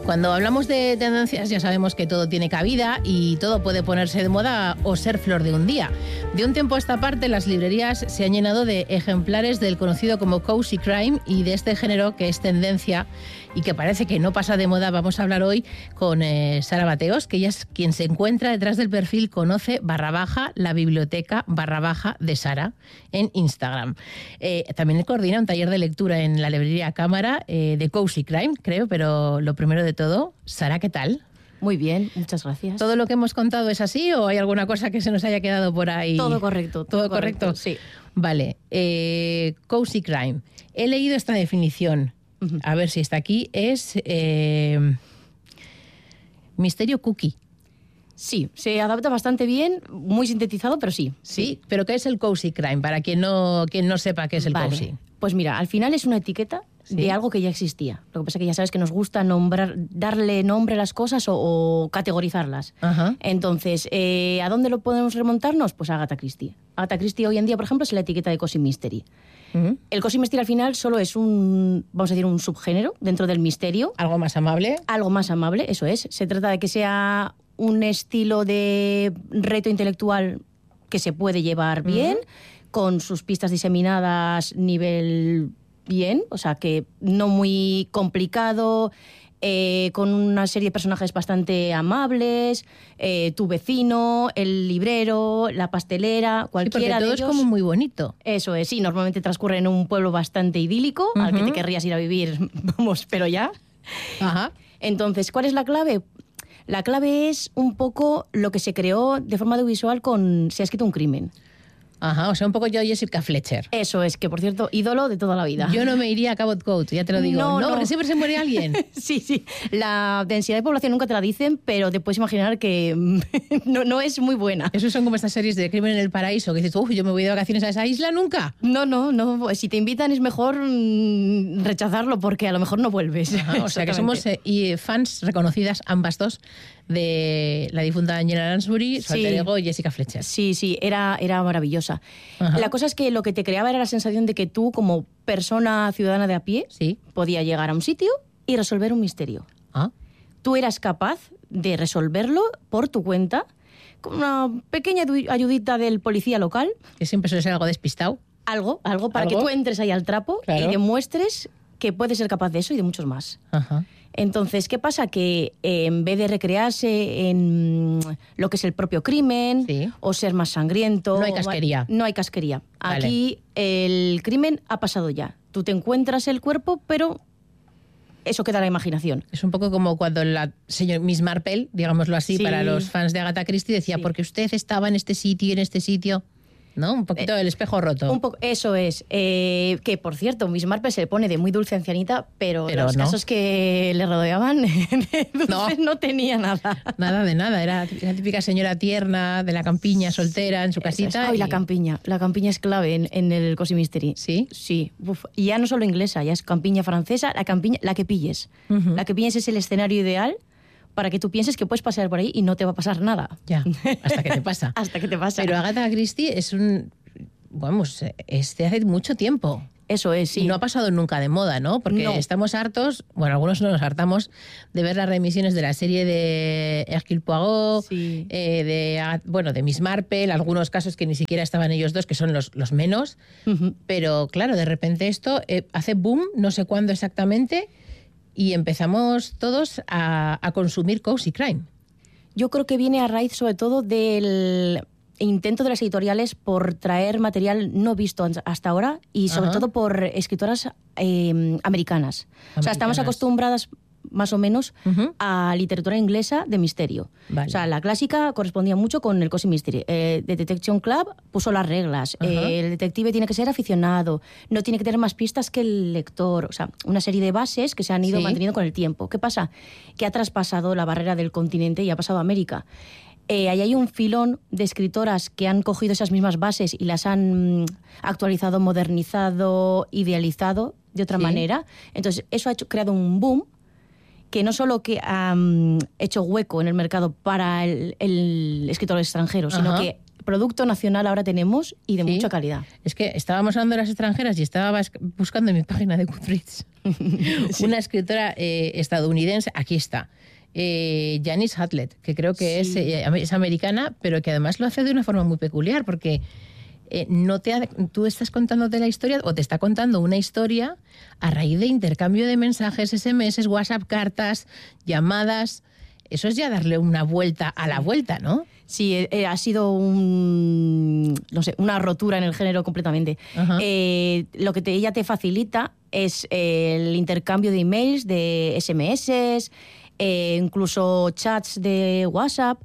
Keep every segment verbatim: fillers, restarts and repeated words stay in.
Cuando hablamos de tendencias ya sabemos que todo tiene cabida y todo puede ponerse de moda o ser flor de un día. De un tiempo a esta parte las librerías se han llenado de ejemplares del conocido como Cozy Crime y de este género que es tendencia y que parece que no pasa de moda. Vamos a hablar hoy con eh, Sara Mateos, que ella es quien se encuentra detrás del perfil Conoce barra baja la biblioteca barra baja de Sara en Instagram. Eh, también coordina un taller de lectura en la librería Cámara eh, de Cozy Crime, creo, pero lo primero de todo, Sara, ¿qué tal? Muy bien, muchas gracias. ¿Todo lo que hemos contado es así o hay alguna cosa que se nos haya quedado por ahí? Todo correcto. ¿Todo, ¿Todo correcto? correcto? Sí. Vale. Eh, Cozy Crime. He leído esta definición. Uh-huh. A ver si está aquí. Es eh, misterio cookie. Sí, se adapta bastante bien, muy sintetizado, pero sí. Sí, sí. ¿Pero qué es el Cozy Crime? Para quien no, quien no sepa qué es el vale. cozy. Pues mira, al final es una etiqueta sí. de algo que ya existía. Lo que pasa es que ya sabes que nos gusta nombrar, darle nombre a las cosas o, o categorizarlas. Ajá. Entonces, eh, ¿a dónde lo podemos remontarnos? Pues a Agatha Christie. Agatha Christie hoy en día, por ejemplo, es la etiqueta de Cozy Mystery. Uh-huh. El Cozy Mystery al final solo es un, vamos a decir, un subgénero dentro del misterio. Algo más amable. Algo más amable, eso es. Se trata de que sea un estilo de reto intelectual que se puede llevar bien, uh-huh. con sus pistas diseminadas nivel bien, o sea, que no muy complicado, eh, con una serie de personajes bastante amables, eh, tu vecino, el librero, la pastelera, cualquiera sí, de todo ellos. Es como muy bonito. Eso es, sí, normalmente transcurre en un pueblo bastante idílico, uh-huh. al que te querrías ir a vivir, vamos, pero ya. Ajá. Entonces, ¿cuál es la clave? La clave es un poco lo que se creó de forma audiovisual con Se ha escrito un crimen. Ajá, o sea, un poco yo Jessica Fletcher. Eso es, que por cierto, ídolo de toda la vida. Yo no me iría a Cabot Cove, ya te lo digo. No, no, no. porque siempre se muere alguien. Sí, sí. La densidad de población nunca te la dicen, pero te puedes imaginar que no, no es muy buena. Esos son como estas series de Crimen en el Paraíso, que dices, uff, yo me voy de vacaciones a esa isla nunca. No, no, no. Si te invitan es mejor rechazarlo porque a lo mejor no vuelves. Ajá, o sea que somos eh, y fans reconocidas ambas dos de la difunta Angela Lansbury, su alter ego Jessica Fletcher. Sí, sí, era, era maravillosa. Ajá. La cosa es que lo que te creaba era la sensación de que tú, como persona ciudadana de a pie, sí. podía llegar a un sitio y resolver un misterio. ¿Ah? Tú eras capaz de resolverlo por tu cuenta, con una pequeña ayudita del policía local. Que siempre suele ser algo despistado. Algo, algo para ¿Algo? que tú entres ahí al trapo claro. y demuestres que puedes ser capaz de eso y de muchos más. Ajá. Entonces, ¿qué pasa? Que eh, en vez de recrearse en lo que es el propio crimen sí. o ser más sangriento... No hay casquería. No hay casquería. Vale. Aquí el crimen ha pasado ya. Tú te encuentras el cuerpo, pero eso queda a la imaginación. Es un poco como cuando la señora Miss Marple, digámoslo así, sí. para los fans de Agatha Christie, decía, sí. porque usted estaba en este sitio y en este sitio... ¿No? Un poquito eh, el espejo roto. Un poco, eso es. Eh, que, por cierto, Miss Marple se le pone de muy dulce ancianita, pero, pero los no. casos que le rodeaban de dulce no. no tenía nada. Nada de nada. Era la típica señora tierna de la campiña, soltera, en su casita. Ay, y... la campiña. La campiña es clave en, en el Cozy Mystery. ¿Sí? Sí. Uf. Y ya no solo inglesa, ya es campiña francesa, la campiña, la que pilles. Uh-huh. La que pilles es el escenario ideal para que tú pienses que puedes pasear por ahí y no te va a pasar nada. Ya, hasta que te pasa. Hasta que te pasa. Pero Agatha Christie es un... Vamos, es de hace mucho tiempo. Eso es, sí. Y no ha pasado nunca de moda, ¿no? Porque no. estamos hartos, bueno, algunos no nos hartamos, de ver las reemisiones de la serie de Hercule Poirot, sí. eh, de, bueno, de Miss Marple, algunos casos que ni siquiera estaban ellos dos, que son los, los menos. Uh-huh. Pero claro, de repente esto eh, hace boom, no sé cuándo exactamente... Y empezamos todos a, a consumir Cozy Crime. Yo creo que viene a raíz sobre todo del intento de las editoriales por traer material no visto hasta ahora y sobre Ajá. todo por escritoras eh, americanas. americanas. O sea, estamos acostumbradas más o menos uh-huh. a literatura inglesa de misterio. Vale. O sea, la clásica correspondía mucho con el Cozy Mystery. Eh, The Detection Club puso las reglas. Uh-huh. Eh, el detective tiene que ser aficionado, no tiene que tener más pistas que el lector. O sea, una serie de bases que se han ido sí. manteniendo con el tiempo. ¿Qué pasa? Que ha traspasado la barrera del continente y ha pasado a América. Eh, ahí hay un filón de escritoras que han cogido esas mismas bases y las han actualizado, modernizado, idealizado de otra sí. manera. Entonces, eso ha hecho, creado un boom que no solo que ha um, hecho hueco en el mercado para el, el escritor extranjero, sino Ajá. que producto nacional ahora tenemos y de ¿Sí? mucha calidad. Es que estábamos hablando de las extranjeras y estaba buscando en mi página de Goodreads sí. una escritora eh, estadounidense, aquí está, eh, Janice Hutlet, que creo que sí. es, eh, es americana, pero que además lo hace de una forma muy peculiar, porque eh, no te ha, tú estás contándote la historia o te está contando una historia a raíz de intercambio de mensajes, ese eme ese, WhatsApp, cartas, llamadas. Eso es ya darle una vuelta a la vuelta, ¿no? Sí, eh, ha sido un, no sé, una rotura en el género completamente. Eh, lo que te, ella te facilita es el intercambio de emails, de ese eme ese, eh, incluso chats de WhatsApp,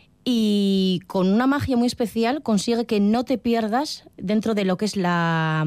y con una magia muy especial consigue que no te pierdas dentro de lo que es la,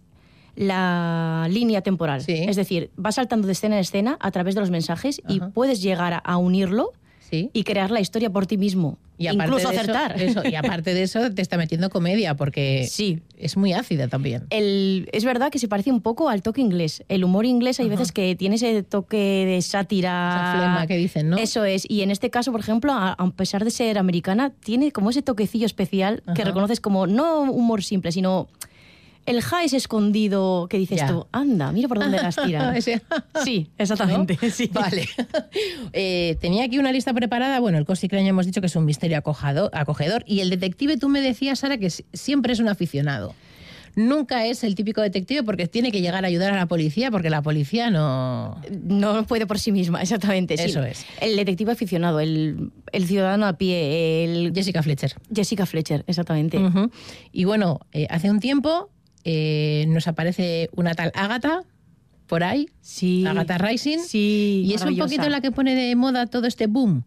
la línea temporal. Sí. Es decir, vas saltando de escena en escena a través de los mensajes. Ajá. Y puedes llegar a, a unirlo. Sí. Y crear la historia por ti mismo. Y incluso acertar. Eso, eso, y aparte de eso, te está metiendo comedia, porque sí. es muy ácida también. El, es verdad que se parece un poco al toque inglés. El humor inglés hay Ajá. veces que tiene ese toque de sátira. Esa flema que dicen, ¿no? Eso es. Y en este caso, por ejemplo, a, a pesar de ser americana, tiene como ese toquecillo especial Ajá. que reconoces como no humor simple, sino el jazz escondido que dices ya. tú, anda, mira por dónde las tiran. Sí, exactamente. ¿No? Sí. Vale. eh, tenía aquí una lista preparada. Bueno, el Cozy Crime ya hemos dicho que es un misterio acogedor, acogedor. Y el detective, tú me decías, Sara, que siempre es un aficionado. Nunca es el típico detective porque tiene que llegar a ayudar a la policía, porque la policía no... No puede por sí misma, exactamente. Eso sí. es. El detective aficionado, el, el ciudadano a pie, el... Jessica Fletcher. Jessica Fletcher, exactamente. Uh-huh. Y bueno, eh, hace un tiempo... Eh, nos aparece una tal Agatha por ahí, sí, Agatha Rising, sí, y es un poquito la que pone de moda todo este boom.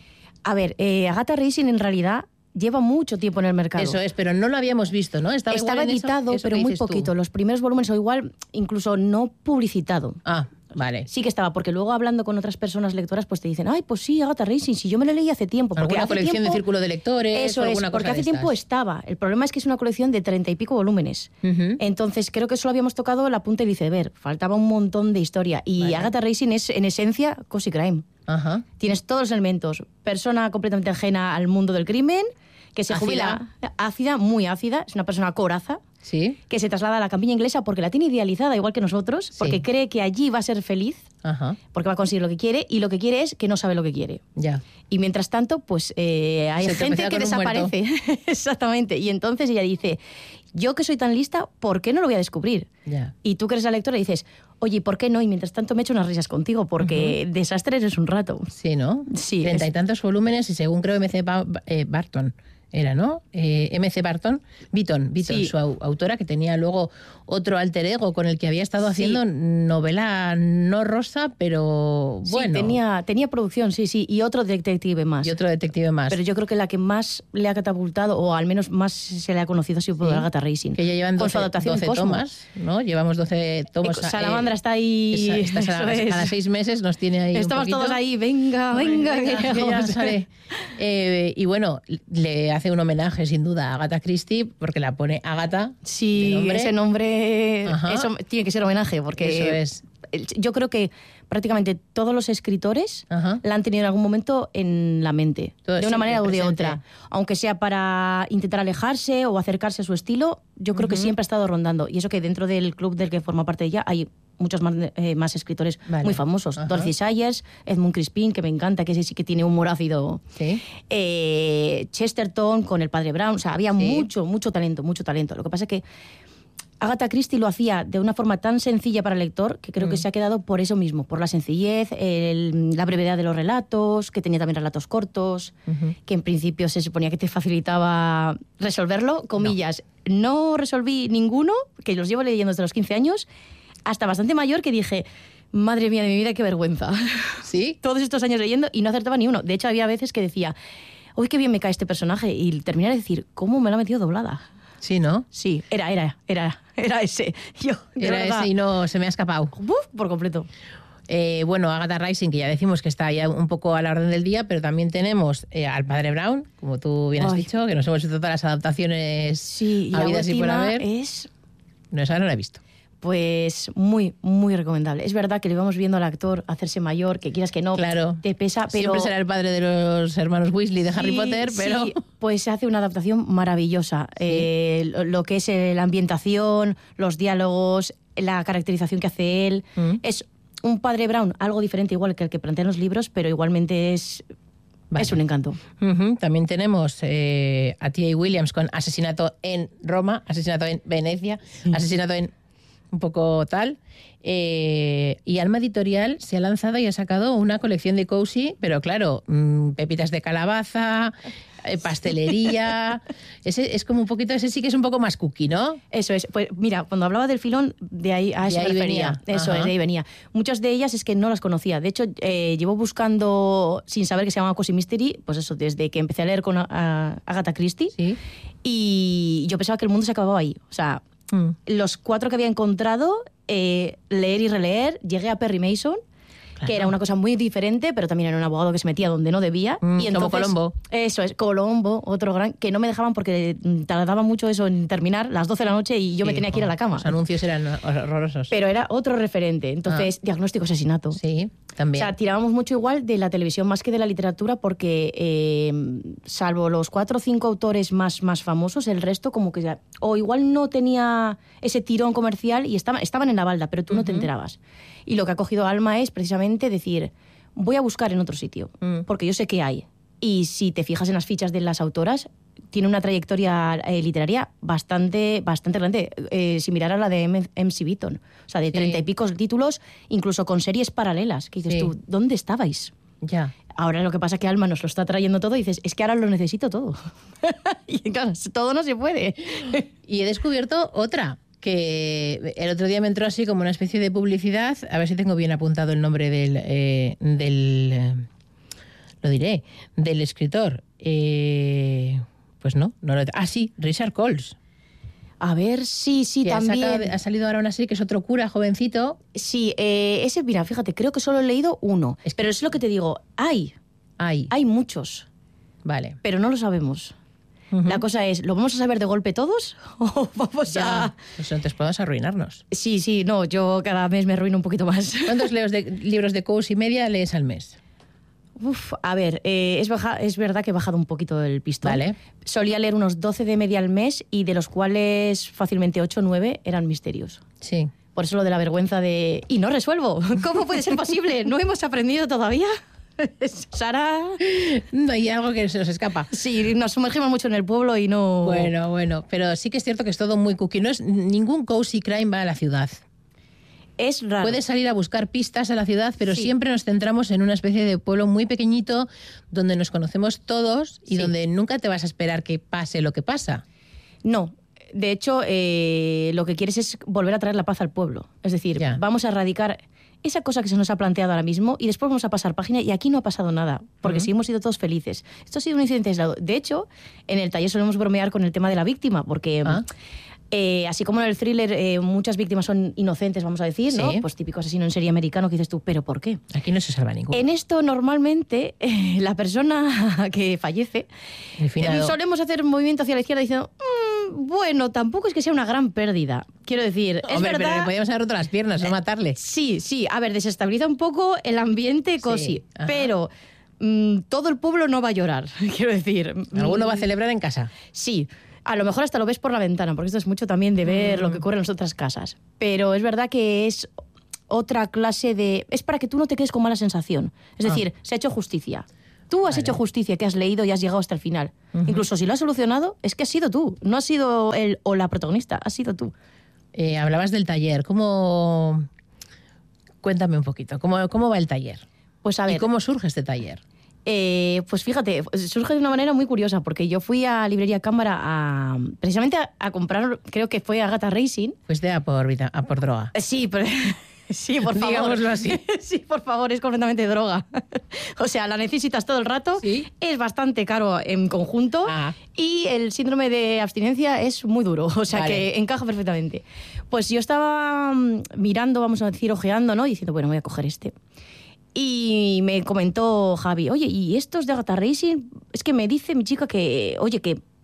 A ver, eh, Agatha Rising en realidad lleva mucho tiempo en el mercado. Eso es, pero no lo habíamos visto, ¿no? Estaba, Estaba editado, eso, eso pero muy poquito. Tú. Los primeros volúmenes, o igual incluso no publicitado. Ah, vale. Sí que estaba, porque luego hablando con otras personas lectoras, pues te dicen, ay, pues sí, Agatha Rising, si yo me lo leí hace tiempo. Porque ¿Alguna hace colección tiempo, de círculo de lectores? Eso o es, alguna porque cosa hace de tiempo estas? estaba. El problema es que es una colección de treinta y pico volúmenes. Uh-huh. Entonces creo que solo habíamos tocado la punta del iceberg. Faltaba un montón de historia. Y vale. Agatha Rising es, en esencia, Cozy Crime. Uh-huh. Tienes todos los elementos. Persona completamente ajena al mundo del crimen, que se ¿Ácida? jubila ácida, muy ácida, es una persona coraza, ¿Sí? que se traslada a la campiña inglesa porque la tiene idealizada igual que nosotros, Sí. porque cree que allí va a ser feliz, Ajá. porque va a conseguir lo que quiere, y lo que quiere es que no sabe lo que quiere. Ya. Y mientras tanto, pues eh, hay Se gente que desaparece. Exactamente. Y entonces ella dice, yo que soy tan lista, ¿por qué no lo voy a descubrir? Ya. Y tú que eres la lectora dices, oye, ¿por qué no? Y mientras tanto me echo unas risas contigo, porque uh-huh. desastre eres un rato. Sí, ¿no? Sí. Treinta es... y tantos volúmenes y según creo eme ce ba- eh, Barton. Era, ¿no? Eh, eme ce Barton, Beaton, Beaton sí. su au- autora, que tenía luego otro alter ego con el que había estado sí. haciendo novela no rosa, pero bueno. Sí, tenía, tenía producción, sí, sí, y otro detective más. Y otro detective más. Pero yo creo que la que más le ha catapultado, o al menos más se le ha conocido, ha sido por sí. Agatha Rising. Que ya llevan doce, con su adaptación doce tomas, ¿no? Llevamos doce tomos. Eh, Salamandra eh, está ahí... Esa, está cada, cada seis meses nos tiene ahí Estamos un todos ahí, venga, venga, venga. venga que ya sale. Eh, y bueno, le hace un homenaje sin duda a Agatha Christie porque la pone Agatha. Sí, nombre. ese nombre eso tiene que ser homenaje porque eso es. Yo creo que prácticamente todos los escritores Ajá. la han tenido en algún momento en la mente, Todo de una manera o de otra. Aunque sea para intentar alejarse o acercarse a su estilo, yo creo uh-huh. que siempre ha estado rondando. Y eso que dentro del club del que forma parte ella hay muchos más, eh, más escritores vale. muy famosos. Ajá. Dorothy Sayers, Edmund Crispin, que me encanta, que ese sí que tiene humor ácido. ¿Sí? Eh, Chesterton con el padre Brown. O sea, había ¿Sí? mucho, mucho talento, mucho talento. Lo que pasa es que Agatha Christie lo hacía de una forma tan sencilla para el lector que creo mm. que se ha quedado por eso mismo, por la sencillez, el, la brevedad de los relatos, que tenía también relatos cortos, uh-huh. que en principio se suponía que te facilitaba resolverlo, comillas. No. no resolví ninguno, que los llevo leyendo desde los quince años, hasta bastante mayor, que dije, madre mía de mi vida, qué vergüenza. ¿Sí? Todos estos años leyendo y no acertaba ni uno. De hecho, había veces que decía, uy, qué bien me cae este personaje, y terminar de decir, ¿cómo me lo ha metido doblada? Sí, ¿no? Sí, era, era, era, era ese. Yo, era verdad. ese y no se me ha escapado. Uf, por completo. Eh, bueno, Agatha Rising, que ya decimos que está ya un poco a la orden del día, pero también tenemos eh, al padre Brown, como tú bien has Ay. dicho, que nos hemos hecho todas las adaptaciones sí, y habidas y por haber. Es... No, esa no la he visto. Pues muy, muy recomendable. Es verdad que le íbamos viendo al actor hacerse mayor, que quieras que no, claro. te pesa, pero... Siempre será el padre de los hermanos Weasley de sí, Harry Potter, pero... Sí, pues se hace una adaptación maravillosa. Sí. Eh, lo, lo que es eh, la ambientación, los diálogos, la caracterización que hace él. Mm. Es un padre Brown, algo diferente igual que el que plantean los libros, pero igualmente es... Vale. Es un encanto. Uh-huh. También tenemos eh, a T A Williams con Asesinato en Roma, Asesinato en Venecia, sí. Asesinato en un poco tal. Eh, y Alma Editorial se ha lanzado y ha sacado una colección de cozy, pero claro, mmm, pepitas de calabaza, eh, pastelería. Ese es como un poquito, ese sí que es un poco más cookie, ¿no? Eso es. Pues mira, cuando hablaba del filón, de ahí a eso de ahí venía. Eso Ajá. es, de ahí venía. Muchas de ellas es que no las conocía. De hecho, eh, llevo buscando, sin saber que se llamaba Cozy Mystery, pues eso, desde que empecé a leer con a, a Agatha Christie. Sí. Y yo pensaba que el mundo se acababa ahí. O sea, mm. los cuatro que había encontrado, eh, leer y releer, llegué a Perry Mason, claro. que era una cosa muy diferente, pero también era un abogado que se metía donde no debía. Mm, y entonces, como Colombo. Eso es, Colombo, otro gran, que no me dejaban porque tardaba mucho eso en terminar, las doce de la noche, y yo sí, me tenía que ir a la cama. Los anuncios eran horrorosos. Pero era otro referente. Entonces, ah. diagnóstico asesinato. Sí, también. O sea, tirábamos mucho igual de la televisión más que de la literatura porque, eh, salvo los cuatro o cinco autores más, más famosos, el resto como que ya... O igual no tenía ese tirón comercial y estaban, estaban en la balda, pero tú uh-huh. no te enterabas. Y lo que ha cogido Alma es precisamente decir, voy a buscar en otro sitio, mm. porque yo sé qué hay. Y si te fijas en las fichas de las autoras, tiene una trayectoria eh, literaria bastante, bastante grande, eh, similar a la de M. M C. Beaton. O sea, de treinta sí. y pico títulos, incluso con series paralelas. Que dices sí. tú, ¿dónde estabais? Ya. Ahora lo que pasa es que Alma nos lo está trayendo todo y dices, es que ahora lo necesito todo. Y claro, todo no se puede. Y he descubierto otra, que el otro día me entró así como una especie de publicidad, a ver si tengo bien apuntado el nombre del... Eh, del eh, lo diré, del escritor. Eh, pues no, no lo... Ah, sí, Richard Coles. A ver, sí, sí, que también. Ha, sacado, ha salido ahora una serie que es otro cura jovencito. Sí, eh, ese, mira, fíjate, creo que solo he leído uno. Es que... Pero es lo que te digo, hay. Hay. Hay muchos. Vale. Pero no lo sabemos. Uh-huh. La cosa es, ¿lo vamos a saber de golpe todos? ¿O vamos ya, a...? Pues entonces podemos arruinarnos. Sí, sí, no, yo cada mes me arruino un poquito más. ¿Cuántos leos de, libros de cozy media lees al mes? Uf, a ver, eh, es, baja, es verdad que he bajado un poquito el pistón. Vale. Solía leer unos doce de media al mes y de los cuales fácilmente ocho o nueve eran misterios. Sí. Por eso lo de la vergüenza de... Y no resuelvo. ¿Cómo puede ser posible? ¿No hemos aprendido todavía? Sara... No hay algo que se nos escapa. Sí, nos sumergimos mucho en el pueblo y no... Bueno, bueno, pero sí que es cierto que es todo muy cookie. No es, ningún cozy crime va a la ciudad. Es raro. Puedes salir a buscar pistas a la ciudad, pero sí. siempre nos centramos en una especie de pueblo muy pequeñito donde nos conocemos todos y sí. donde nunca te vas a esperar que pase lo que pasa. No. De hecho, eh, lo que quieres es volver a traer la paz al pueblo. Es decir, ya. vamos a erradicar esa cosa que se nos ha planteado ahora mismo y después vamos a pasar página y aquí no ha pasado nada, porque uh-huh. sí hemos sido todos felices. Esto ha sido un incidente aislado. De hecho, en el taller solemos bromear con el tema de la víctima, porque... ¿Ah? Eh, así como en el thriller eh, muchas víctimas son inocentes, vamos a decir, ¿no? Sí. Pues típico asesino en serie americano que dices tú, ¿pero por qué? Aquí no se salva ninguno. En esto normalmente eh, la persona que fallece eh, solemos hacer un movimiento hacia la izquierda diciendo mmm, bueno, tampoco es que sea una gran pérdida. Quiero decir, es Hombre, verdad... pero le podíamos haber roto las piernas, no matarle. Sí, sí, a ver, desestabiliza un poco el ambiente cozy, sí, pero mmm, todo el pueblo no va a llorar, quiero decir. ¿Alguno mmm, va a celebrar en casa? Sí. A lo mejor hasta lo ves por la ventana, porque esto es mucho también de ver mm. lo que ocurre en las otras casas. Pero es verdad que es otra clase de... Es para que tú no te quedes con mala sensación. Es ah. decir, se ha hecho justicia. Tú has vale. hecho justicia, que has leído y has llegado hasta el final. Uh-huh. Incluso si lo has solucionado, es que has sido tú. No has sido él o la protagonista, has sido tú. Eh, hablabas del taller. ¿Cómo...? Cuéntame un poquito. ¿Cómo, cómo va el taller? Pues a ver... ¿Y cómo surge este taller? Eh, pues fíjate, surge de una manera muy curiosa, porque yo fui a Librería Cámara a, precisamente a, a comprar, creo que fue Agatha Racing. Fuiste a por, a por droga. Sí, pero... Sí, por favor. Digámoslo así. Sí, por favor, es completamente droga. O sea, la necesitas todo el rato. ¿Sí? Es bastante caro en conjunto. Ah. Y el síndrome de abstinencia es muy duro. O sea, vale. que encaja perfectamente. Pues yo estaba mirando, vamos a decir, ojeando, ¿no? Y diciendo, bueno, voy a coger este. Y me comentó Javi, oye, ¿y estos de Agatha Racing? Es que me dice mi chica que, oye, que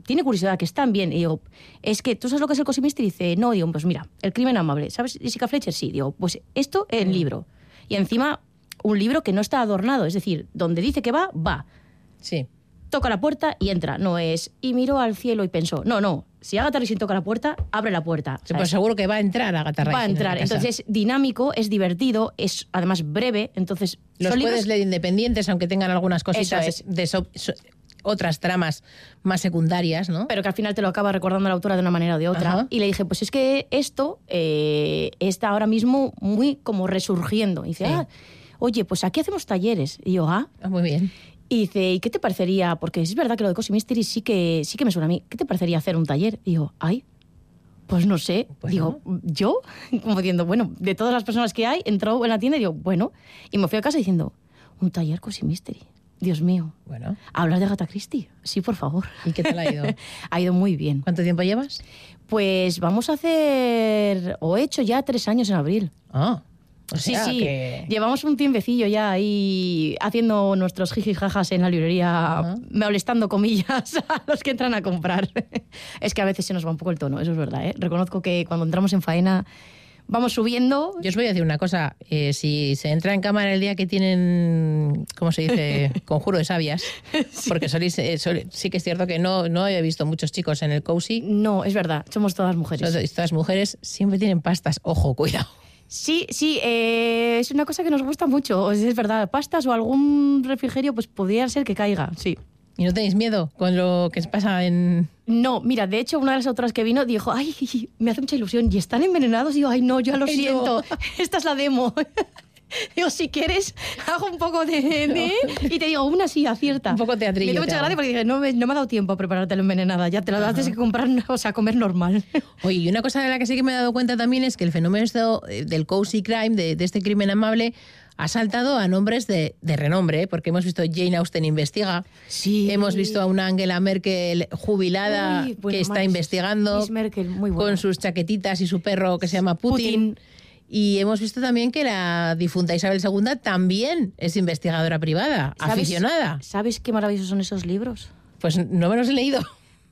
tiene curiosidad, que están bien. Y digo, es que, ¿tú sabes lo que es el Cozy Mystery? Y dice, no, digo, pues mira, El crimen amable. ¿Sabes Jessica Fletcher? Sí, digo, pues esto en mm. libro. Y encima, un libro que no está adornado, es decir, donde dice que va, va. Sí. Toca la puerta y entra. No es, y miró al cielo y pensó. No, no. Si Agatha Christie toca la puerta, abre la puerta. Sí, pues seguro que va a entrar Agatha Christie. Va a entrar. Entonces, es dinámico, es divertido, es además breve. Entonces, los puedes libros... leer independientes, aunque tengan algunas cositas es. de so, so, otras tramas más secundarias, ¿no? Pero que al final te lo acaba recordando la autora de una manera o de otra. Ajá. Y le dije, pues es que esto eh, está ahora mismo muy como resurgiendo. Y dice, sí. ah, oye, pues aquí hacemos talleres. Y yo, ah. ah muy bien. Y dice, ¿y qué te parecería? Porque es verdad que lo de Cozy Mystery sí que, sí que me suena a mí. ¿Qué te parecería hacer un taller? Y digo, ay, pues no sé. Bueno. Digo, ¿yo? Como diciendo, bueno, de todas las personas que hay, entró en la tienda y digo, bueno. Y me fui a casa diciendo, un taller Cozy Mystery. Dios mío. Bueno. ¿Hablar de Agatha Christie? Sí, por favor. ¿Y qué tal ha ido? Ha ido muy bien. ¿Cuánto tiempo llevas? Pues vamos a hacer, o he hecho ya tres años en abril. Ah. O sí, sea sí, que... llevamos un tiempecillo ya ahí haciendo nuestros jijijajas en la librería, uh-huh. molestando comillas a los que entran a comprar. Es que a veces se nos va un poco el tono, eso es verdad, ¿eh? Reconozco que cuando entramos en faena vamos subiendo. Yo os voy a decir una cosa, eh, si se entra en cámara el día que tienen, ¿cómo se dice? Conjuro de sabias, sí. porque solís, eh, sol, sí que es cierto que no, no he visto muchos chicos en el Cozy. No, es verdad, somos todas mujeres. Todas, todas mujeres siempre tienen pastas, ojo, cuidado. Sí, sí, eh, es una cosa que nos gusta mucho, es verdad, pastas o algún refrigerio, pues podría ser que caiga, sí. ¿Y no tenéis miedo con lo que pasa en...? No, mira, de hecho, una de las autoras que vino dijo, ay, me hace mucha ilusión, ¿y están envenenados? Y digo, ay, no, ya lo ay, siento, no. Esta es la demo. Digo, si quieres, hago un poco de... de y te digo, una sí, acierta. Un poco teatrillo. Me dio mucha gracia porque dije, no me, no me ha dado tiempo a preparártelo envenenada, ya te lo das que comprar, o sea, comer normal. Oye, y una cosa de la que sí que me he dado cuenta también es que el fenómeno esto, del cozy crime, de, de este crimen amable, ha saltado a nombres de, de renombre, porque hemos visto Jane Austen investiga, sí. hemos visto a una Angela Merkel jubilada Uy, bueno, que está Max, investigando Miss Merkel, muy buena. Con sus chaquetitas y su perro que se llama Putin. Putin. Y hemos visto también que la difunta Isabel segunda también es investigadora privada, ¿Sabes, aficionada. ¿Sabes qué maravillosos son esos libros? Pues no me los he leído.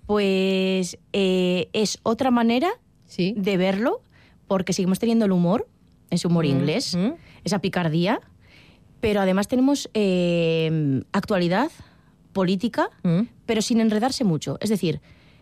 Pues eh, es otra manera ¿Sí? de verlo, porque seguimos teniendo el humor, ese humor mm, inglés, mm. esa picardía, pero además tenemos eh, actualidad, política, mm. pero sin enredarse mucho. Es decir,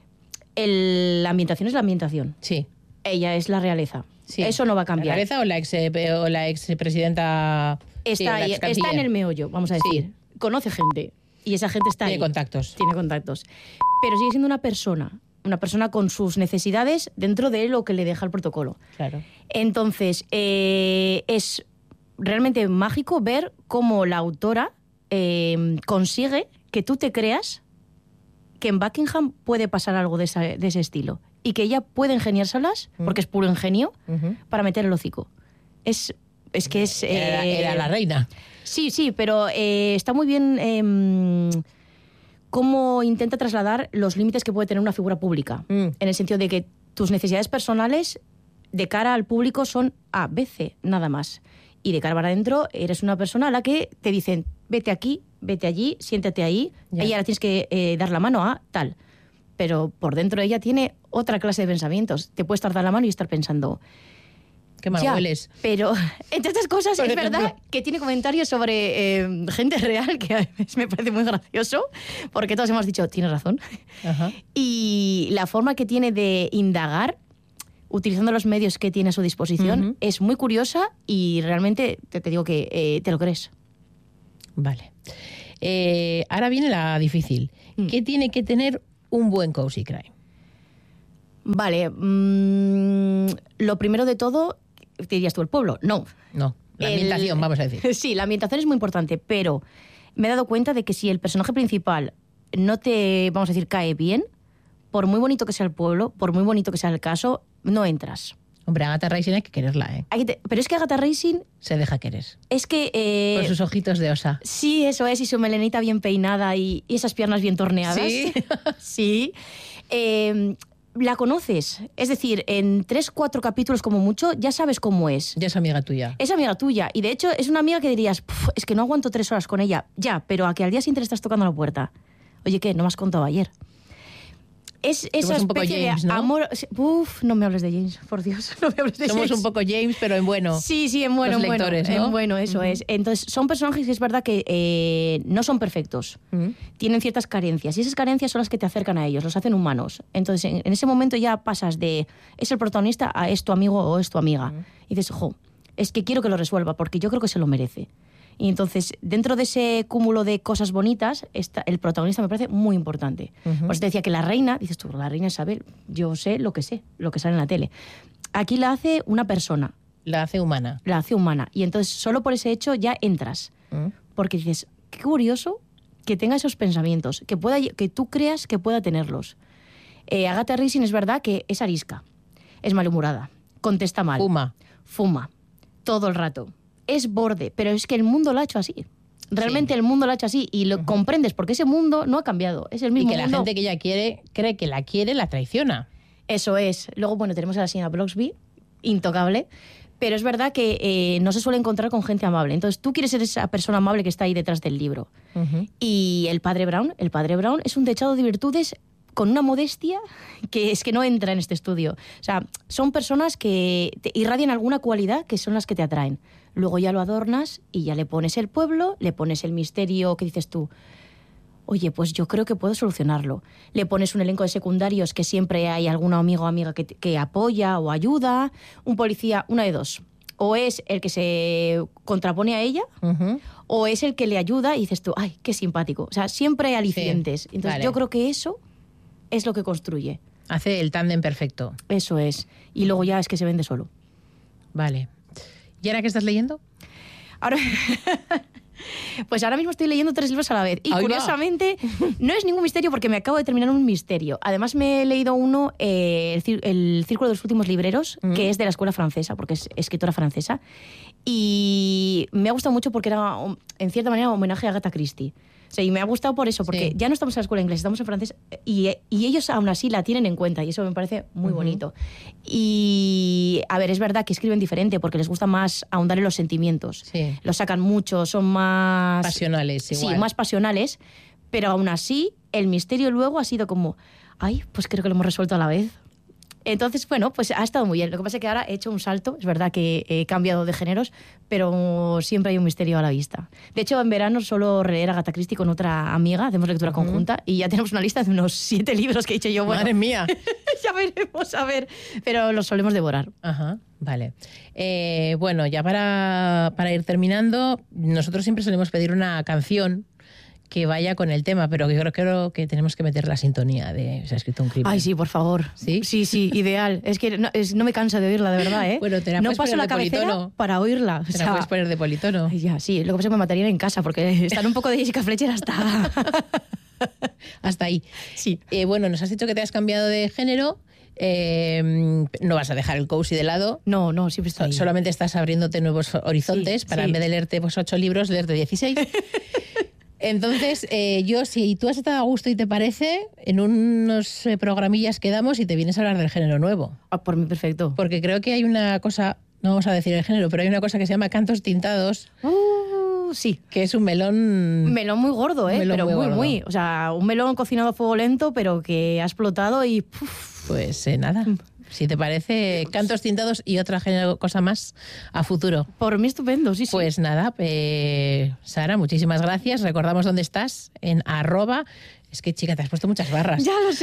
el, la ambientación es la ambientación. Sí. Ella es la realeza. Sí. Eso no va a cambiar. ¿La realeza o la ex, o la expresidenta? Está, sí, ahí, está en el meollo, vamos a decir. Sí. Conoce gente y esa gente está Tiene ahí. Tiene contactos. Tiene contactos. Pero sigue siendo una persona, una persona con sus necesidades dentro de lo que le deja el protocolo. Claro. Entonces, eh, es realmente mágico ver cómo la autora eh, consigue que tú te creas que en Buckingham puede pasar algo de, esa, de ese estilo. Y que ella puede ingeniárselas, uh-huh. porque es puro ingenio, uh-huh. para meter el hocico. Es, es que es... Era, eh, era la reina. Sí, sí, pero eh, está muy bien eh, cómo intenta trasladar los límites que puede tener una figura pública. Mm. En el sentido de que tus necesidades personales de cara al público son A, B, C, nada más. Y de cara para adentro eres una persona a la que te dicen, vete aquí, vete allí, siéntate ahí, yeah. y ahora tienes que eh, dar la mano a tal. Pero por dentro ella tiene otra clase de pensamientos. Te puedes dar la mano y estar pensando... Qué mal ya, hueles. Pero entre estas cosas por es ejemplo. verdad que tiene comentarios sobre eh, gente real que a veces me parece muy gracioso, porque todos hemos dicho, tienes razón. Ajá. Y la forma que tiene de indagar, utilizando los medios que tiene a su disposición, uh-huh. es muy curiosa y realmente te, te digo que eh, te lo crees. Vale. Eh, ahora viene la difícil. Mm. ¿Qué tiene que tener un buen cozy crime? Vale, mmm, lo primero de todo, ¿te dirías tú el pueblo? No. No, la ambientación, el, vamos a decir. Sí, la ambientación es muy importante, pero me he dado cuenta de que si el personaje principal no te, vamos a decir, cae bien, por muy bonito que sea el pueblo, por muy bonito que sea el caso, no entras. Hombre, Agatha Racing hay que quererla, ¿eh? Hay que te, pero es que Agatha Racing... Se deja querer. Es que... Eh, Con sus ojitos de osa. Sí, eso es, y su melenita bien peinada y, y esas piernas bien torneadas. Sí. Sí. Eh, la conoces. Es decir, en tres, cuatro capítulos como mucho, ya sabes cómo es. Ya es amiga tuya. Es amiga tuya. Y de hecho, es una amiga que dirías, es que no aguanto tres horas con ella. Ya, pero a que al día siguiente le estás tocando la puerta. Oye, ¿qué? No me has contado ayer. Es esa Somos un poco especie James, de ¿no? amor... Uf, no me hables de James, por Dios. No me hables de Somos James. un poco James, pero en bueno. Sí, sí, en bueno, Los en bueno. lectores, ¿no? En bueno, eso uh-huh. es. Entonces, son personajes que es verdad que eh, no son perfectos. Uh-huh. Tienen ciertas carencias. Y esas carencias son las que te acercan a ellos, los hacen humanos. Entonces, en, en ese momento ya pasas de es el protagonista a es tu amigo o es tu amiga. Uh-huh. Y dices, jo, es que quiero que lo resuelva porque yo creo que se lo merece. Y entonces, dentro de ese cúmulo de cosas bonitas, está, el protagonista me parece muy importante. Uh-huh. Por eso te decía que la reina, dices tú, la reina Isabel, yo sé lo que sé, lo que sale en la tele. Aquí la hace una persona. La hace humana. La hace humana. Y entonces, solo por ese hecho ya entras. Uh-huh. Porque dices, qué curioso que tenga esos pensamientos, que, pueda, que tú creas que pueda tenerlos. Eh, Agatha Rising es verdad que es arisca, es malhumorada, contesta mal. Fuma. Fuma. Todo el rato. Es borde, pero es que el mundo lo ha hecho así. Realmente sí. El mundo lo ha hecho así y lo uh-huh. comprendes porque ese mundo no ha cambiado. Es el mismo y que mundo. La gente que ella quiere, cree que la quiere, la traiciona. Eso es. Luego, bueno, tenemos a la señora Blocksby, intocable, pero es verdad que eh, no se suele encontrar con gente amable. Entonces, tú quieres ser esa persona amable que está ahí detrás del libro. Uh-huh. Y el padre Brown, el padre Brown es un techado de virtudes con una modestia que es que no entra en este estudio. O sea, son personas que te irradian alguna cualidad que son las que te atraen. Luego ya lo adornas y ya le pones el pueblo, le pones el misterio que dices tú, oye, pues yo creo que puedo solucionarlo. Le pones un elenco de secundarios que siempre hay algún amigo o amiga que, que apoya o ayuda, un policía, una de dos. O es el que se contrapone a ella, uh-huh. o es el que le ayuda y dices tú, ay, qué simpático. O sea, siempre hay alicientes. Sí, entonces vale. Yo creo que eso es lo que construye. Hace el tándem perfecto. Eso es. Y luego ya es que se vende solo. Vale. ¿Y ahora qué estás leyendo? Ahora, pues ahora mismo estoy leyendo tres libros a la vez. Y Ay, curiosamente, no. no es ningún misterio porque me acabo de terminar un misterio. Además me he leído uno, eh, el, el Círculo de los Últimos Libreros, mm. que es de la escuela francesa, porque es escritora francesa. Y me ha gustado mucho porque era, en cierta manera, un homenaje a Agatha Christie. O sea, y me ha gustado por eso, porque sí. ya no estamos en la escuela inglesa, estamos en francés y, y ellos aún así la tienen en cuenta y eso me parece muy uh-huh. bonito. Y, a ver, es verdad que escriben diferente porque les gusta más ahondar en los sentimientos. Sí. Los sacan mucho, son más... Pasionales, igual. Sí, más pasionales, pero aún así el misterio luego ha sido como, ay, pues creo que lo hemos resuelto a la vez. Entonces, bueno, pues ha estado muy bien. Lo que pasa es que ahora he hecho un salto. Es verdad que he cambiado de géneros, pero siempre hay un misterio a la vista. De hecho, en verano suelo releer a Agatha Christie con otra amiga. Hacemos lectura uh-huh. conjunta y ya tenemos una lista de unos siete libros que he dicho yo. Bueno, ¡madre mía! Ya veremos, a ver. Pero los solemos devorar. Ajá, vale. Eh, bueno, ya para, para ir terminando, nosotros siempre solemos pedir una canción que vaya con el tema, pero yo creo, creo que tenemos que meter la sintonía de Se ha escrito un crimen. Ay, sí, por favor. ¿Sí? Sí, sí, ideal. Es que no, es, no me canso de oírla, de verdad, ¿eh? Bueno, te la no puedes paso poner la de cabecera politono. Para oírla. Te o sea, la puedes poner de politono. Ya, sí. Lo que pasa es que me matarían en casa porque están un poco de Jessica Fletcher hasta... hasta ahí. Sí. Eh, bueno, nos has dicho que te has cambiado de género. Eh, no vas a dejar el cozy de lado. No, no, siempre estoy ahí. Solamente estás abriéndote nuevos horizontes sí, para sí. en vez de leerte pues, ocho libros, leerte dieciséis. Entonces, eh, yo, si tú has estado a gusto y te parece, en unos eh, programillas quedamos y te vienes a hablar del género nuevo. Ah, por mí, perfecto. Porque creo que hay una cosa, no vamos a decir el género, pero hay una cosa que se llama cantos tintados. Uh, sí. Que es un melón... Melón muy gordo, ¿eh? Melón pero muy, muy, gordo. muy. O sea, un melón cocinado a fuego lento, pero que ha explotado y... Puf. Pues eh, nada. Si te parece, cantos tintados y otra género, cosa más a futuro. Por mí estupendo, sí, sí. Pues nada, eh, Sara, muchísimas gracias. Recordamos dónde estás, en arroba... Es que, chica, te has puesto muchas barras. Ya lo sé.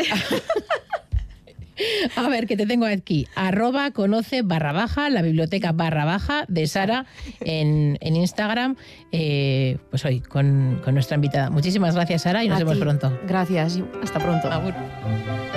A ver, que te tengo aquí. Arroba conoce barra baja, la biblioteca barra baja de Sara en, en Instagram. Eh, pues hoy, con, con nuestra invitada. Muchísimas gracias, Sara, y nos a vemos ti. pronto. Gracias. Hasta pronto. Agur.